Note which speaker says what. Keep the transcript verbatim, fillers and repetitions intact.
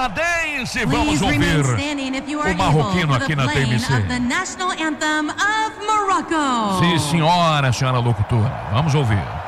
Speaker 1: canadense. Vamos ouvir o marroquino aqui na T M C. Sim, senhora, senhora locutora. Vamos ouvir.